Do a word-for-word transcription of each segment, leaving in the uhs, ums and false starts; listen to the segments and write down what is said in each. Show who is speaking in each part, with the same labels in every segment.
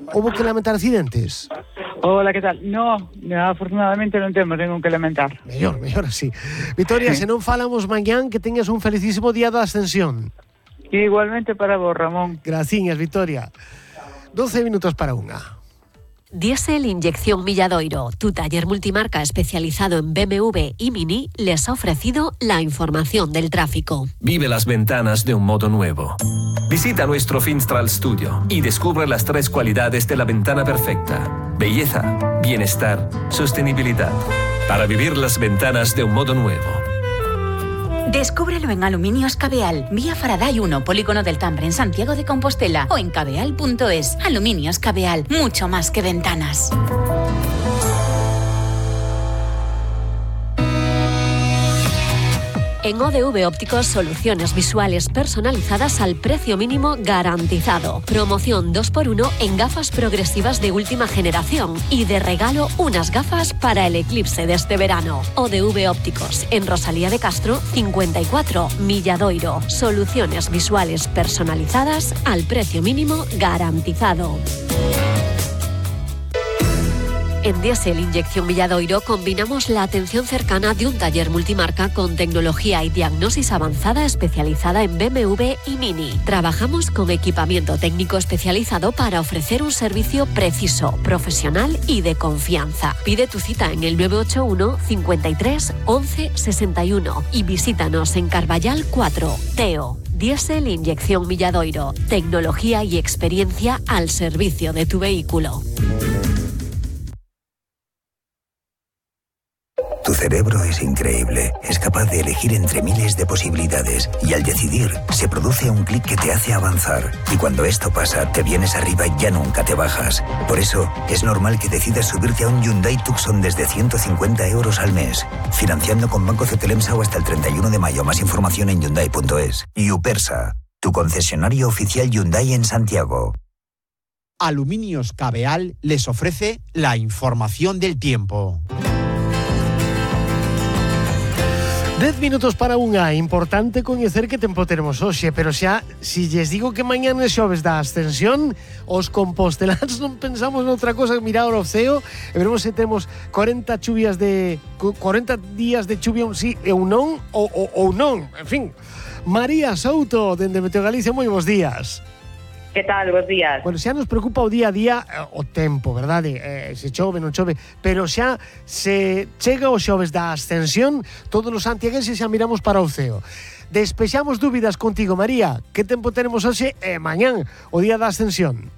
Speaker 1: houbo que lamentar accidentes?
Speaker 2: Hola, que tal? No, afortunadamente non temos ningún que lamentar.
Speaker 1: Mellor, mellor así. Vitoria, se non falamos mañán, que teñas un felicísimo día da Ascensión.
Speaker 2: Igualmente para vos, Ramón.
Speaker 1: Graciñas, Vitoria. doce minutos para unha.
Speaker 3: Diesel Inyección Milladoiro, tu taller multimarca especializado en B M W y Mini, les ha ofrecido la información del tráfico.
Speaker 4: Vive las ventanas de un modo nuevo. Visita nuestro Finstral Studio y descubre las tres cualidades de la ventana perfecta: belleza, bienestar, sostenibilidad. Para vivir las ventanas de un modo nuevo.
Speaker 5: Descúbrelo en Aluminios Cabeal, vía Faraday uno, Polígono del Tambre, en Santiago de Compostela, o en cabeal punto es. Aluminios Cabeal, mucho más que ventanas.
Speaker 3: En O D V Ópticos, soluciones visuales personalizadas al precio mínimo garantizado. Promoción dos por uno en gafas progresivas de última generación y de regalo unas gafas para el eclipse de este verano. O D V Ópticos, en Rosalía de Castro, cincuenta y cuatro, Milladoiro. Soluciones visuales personalizadas al precio mínimo garantizado. En Diesel Inyección Milladoiro combinamos la atención cercana de un taller multimarca con tecnología y diagnosis avanzada especializada en B M W y Mini. Trabajamos con equipamiento técnico especializado para ofrecer un servicio preciso, profesional y de confianza. Pide tu cita en el nueve ocho uno, cincuenta y tres, once, sesenta y uno y visítanos en Carballal cuatro, Teo. Diesel Inyección Milladoiro. Tecnología y experiencia al servicio de tu vehículo.
Speaker 6: Tu cerebro es increíble, es capaz de elegir entre miles de posibilidades y al decidir se produce un clic que te hace avanzar. Y cuando esto pasa, te vienes arriba y ya nunca te bajas. Por eso, es normal que decidas subirte a un Hyundai Tucson desde ciento cincuenta euros al mes, financiando con Banco Cetelemsa o hasta el treinta y uno de mayo. Más información en hyundai punto es. Y Upersa, tu concesionario oficial Hyundai en Santiago.
Speaker 7: Aluminios Cabeal les ofrece la información del tiempo.
Speaker 1: Dez minutos para unha. Importante coñecer que tempo teremos hoxe, pero xa, si lles digo que mañán é xoves da Ascensión, os composteláns non pensamos noutra cosa que mirar ao ceo e veremos se temos corenta chuvias de corenta días de chuvia un sí e un non ou, ou, ou non, en fin. María Souto, dende Meteo Galicia, moi bons días.
Speaker 8: Que tal, bons días?
Speaker 1: Bueno, xa nos preocupa o día a día o tempo, verdade? Eh, se chove, non chove, pero xa se chega o xoves da Ascensión, todos os santiaguenses xa miramos para o ceo. Despexamos dúbidas contigo, María. Que tempo tenemos hoxe e mañán, o día da Ascensión?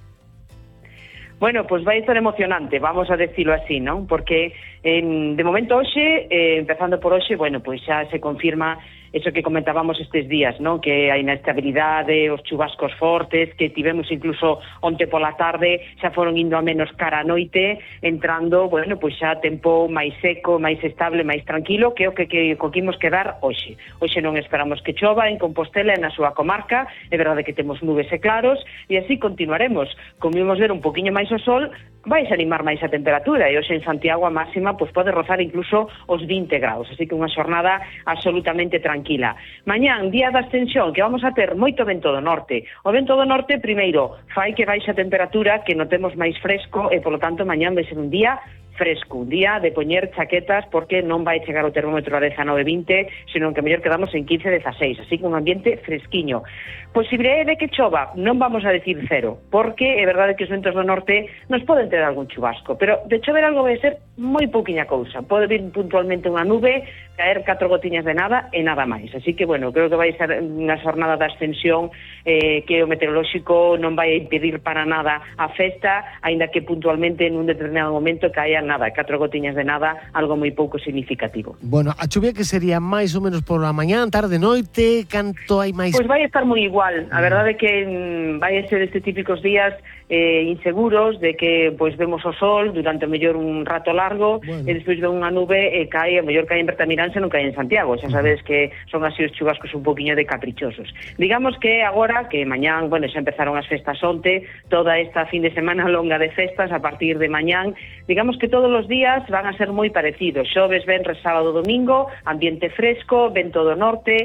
Speaker 8: Bueno, pues vai estar emocionante, vamos a decirlo así, ¿no? Porque en, de momento hoxe, eh, empezando por hoxe, bueno, pues xa se confirma eso que comentábamos estes días, ¿no? Que a inestabilidade, os chubascos fortes, que tivemos incluso onte pola tarde, xa foron indo a menos cara a noite, entrando, bueno, pois xa tempo máis seco, máis estable, máis tranquilo, que é o que, que coquimos quedar hoxe. Hoxe non esperamos que chova en Compostela e na súa comarca, é verdade que temos nubes e claros, e así continuaremos. Como vimos ver un poquinho máis o sol, vais a animar máis a temperatura, e hoxe en Santiago a máxima pois pode rozar incluso os vinte graus, así que unha xornada absolutamente tranquila. Tranquila. Mañán, día da Ascensión, que vamos a ter moito vento do norte. O vento do norte, primeiro, fai que baixe a temperatura, que notemos máis fresco, e, polo tanto, mañán vai ser un día fresco, un día de poñer chaquetas, porque non vai chegar o termómetro a dezanove vinte, senón que mellor quedamos en quince dezaseis, así que un ambiente fresquiño. Posibilidade de que chova, non vamos a decir cero, porque é verdade que os ventos do norte nos poden ter algún chubasco, pero de chover algo vai ser moi pouquiña cousa. Pode vir puntualmente unha nube, caer catro gotiñas de nada e nada máis. Así que, bueno, creo que vai ser unha xornada da Ascensión eh, que o meteorolóxico non vai impedir para nada a festa, aínda que puntualmente en un determinado momento caia nada, catro gotiñas de nada, algo moi pouco significativo.
Speaker 1: Bueno, a chuvia que sería máis ou menos por a mañá, tarde, noite, canto hai máis?
Speaker 8: Pois vai estar moi igual. A verdade é que mm, vai ser estes típicos días eh, inseguros de que pois vemos o sol durante o mellor un rato largo, bueno, e despois ve unha nube e cae, o mellor cae en Bertamiráns e non cae en Santiago. Xa sabes que son así os chubascos un poquinho de caprichosos. Digamos que agora, que mañán, bueno, xa empezaron as festas onte, toda esta fin de semana longa de festas a partir de mañán, digamos que todos os días van a ser moi parecidos. Xoves, venres, sábado, domingo, ambiente fresco, vento do norte,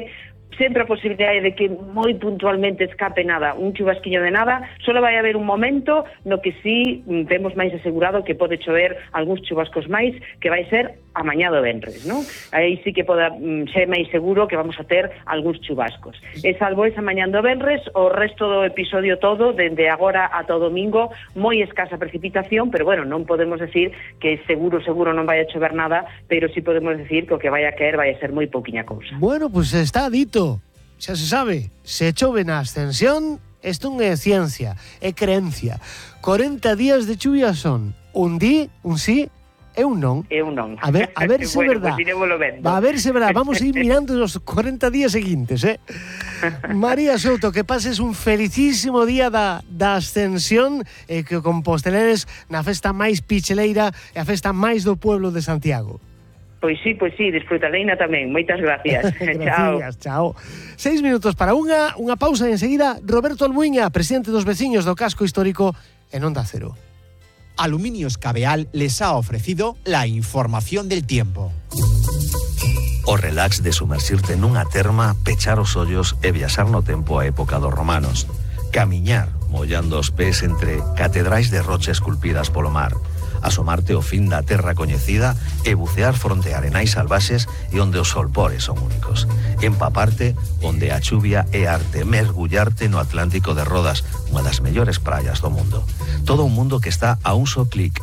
Speaker 8: sempre a posibilidade de que moi puntualmente escape nada, un chubasquiño de nada, só vai haber un momento no que sí temos máis asegurado que pode chover algúns chubascos máis, que vai ser a mañá do venres, non? Aí sí que pode ser máis seguro que vamos a ter algúns chubascos. E salvo esa mañá do venres, o resto do episodio todo, dende agora ata o domingo, moi escasa precipitación, pero bueno, non podemos decir que seguro, seguro non vai a chover nada, pero sí podemos decir que o que vai a caer vai a ser moi pouquiña cousa.
Speaker 1: Bueno, pues está dito. Xa se sabe, se chove na Ascensión, isto non é ciencia, é creencia. corenta días de chuvia son un di, un sí e un non.
Speaker 8: E un non.
Speaker 1: A ver, a ver se é
Speaker 8: bueno,
Speaker 1: verdad.
Speaker 8: Pues
Speaker 1: a ver se é verdad. Vamos a ir mirando os corenta días seguintes, eh? María Souto, que pases un felicísimo día da, da Ascensión e que o composteleres na festa máis picheleira e a festa máis do pueblo de Santiago.
Speaker 8: Pois sí, pois sí, disfrutareina tamén. Moitas gracias.
Speaker 1: Gracias, chao. Seis minutos para unha, unha pausa e enseguida Roberto Almuiña, presidente dos veciños do casco histórico en Onda Cero.
Speaker 7: Aluminios Cabeal les ha ofrecido la información del tiempo.
Speaker 9: O relax de sumersirte nunha terma, pechar os ollos e viaxar no tempo a época dos romanos. Camiñar, mollando os pés entre catedrais de rocha esculpidas polo mar. Asomarte ao fin da terra coñecida e bucear fronte a arenais salvaxes e onde os solpores son únicos. Empaparte onde a chuvia é arte, mergullarte no Atlántico de Rodas, unha das mellores praias do mundo. Todo un mundo que está a un só clic.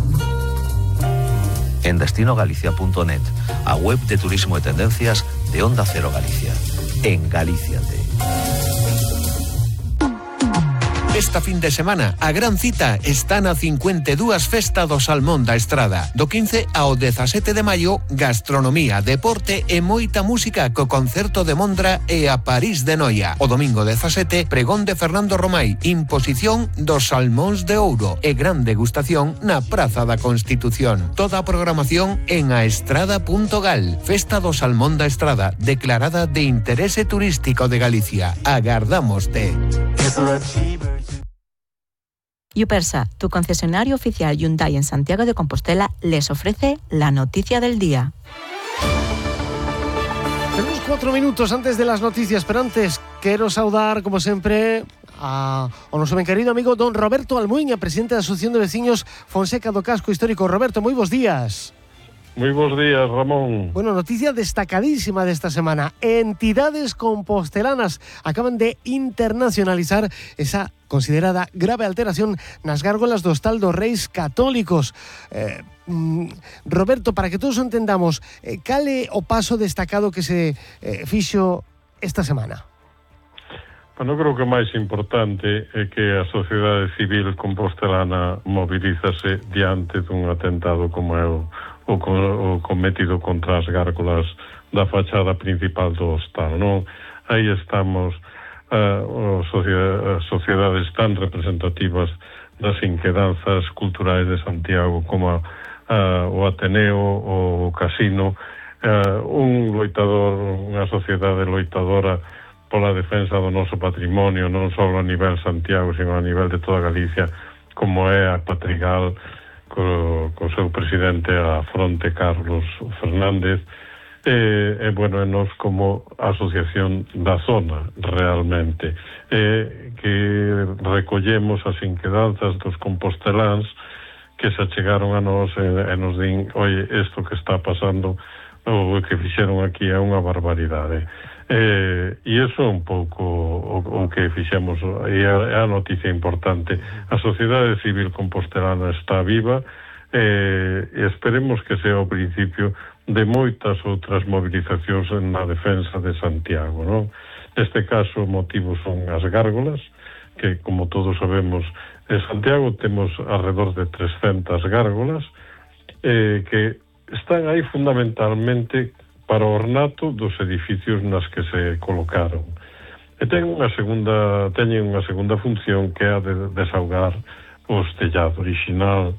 Speaker 9: En destino galicia punto net, a web de turismo e tendencias de Onda Cero Galicia. En Galíciate.
Speaker 10: Esta fin de semana, a gran cita está na cincuenta e dúas Festa do Salmón da Estrada. Do quince ao dezasete de maio, gastronomía, deporte e moita música co concerto de Mondra e a París de Noia. O domingo dezasete, pregón de Fernando Romai, imposición dos salmóns de ouro e gran degustación na Praza da Constitución. Toda a programación en aestrada punto gal. Festa do Salmón da Estrada, declarada de interese turístico de Galicia. Agardámoste.
Speaker 11: Yupersa, tu concesionario oficial Hyundai en Santiago de Compostela, les ofrece la noticia del día.
Speaker 1: Tenemos cuatro minutos antes de las noticias, pero antes quiero saudar, como siempre, a, a nuestro ben querido amigo don Roberto Almuiña, presidente da Asociación de Veciños Fonseca do Casco Histórico. Roberto, moi bons días.
Speaker 12: Moi bons días, Ramón.
Speaker 1: Bueno, noticia destacadísima desta semana. Entidades compostelanas acaban de internacionalizar esa considerada grave alteración nas gárgolas do Hostal dos Reis Católicos. Eh, mm, Roberto, para que todos entendamos, eh, cal é o paso destacado que se eh, fixo esta semana?
Speaker 12: Bueno, creo que o máis importante é que a sociedade civil compostelana mobilízase diante dun atentado como é o o, o cometido contra as gárgolas da fachada principal do hostal, non? Aí estamos uh, as sociedades tan representativas das inquedanzas culturais de Santiago como a, uh, o Ateneo, o Casino, uh, un loitador, unha sociedade loitadora pola defensa do noso patrimonio, non só a nivel Santiago, sino a nivel de toda Galicia, como é a Patrigal, co, co seu presidente a fronte Carlos Fernández, e, e bueno, e nos como asociación da zona realmente, e que recollemos as inquedanzas dos composteláns que se achegaron a nos e, e nos din, oye, isto que está pasando o que fixeron aquí é unha barbaridade. Eh, e iso é un pouco o, o que fixemos, e é a noticia importante. A sociedade civil compostelana está viva, eh, e esperemos que sea o principio de moitas outras movilizacións na defensa de Santiago, non? Neste caso o motivo son as gárgolas, que como todos sabemos en Santiago temos alrededor de trescentas gárgolas, eh, que están aí fundamentalmente para o ornato dos edificios nas que se colocaron. E ten unha segunda, teñen unha segunda función que é a de desahogar o estellado original,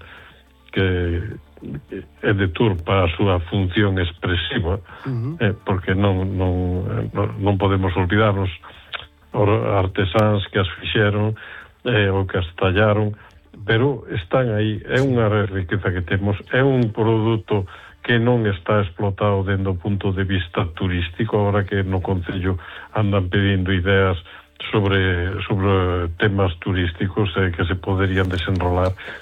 Speaker 12: que é deturpa a súa función expresiva, uh-huh. eh, porque non, non, non podemos olvidarnos os artesáns que as fixeron eh, ou que as tallaron, pero están aí, é unha riqueza que temos, é un produto que non está explotado dende o punto de vista turístico, agora que no Concello andan pedindo ideas sobre sobre temas turísticos eh, que se poderían desenrolar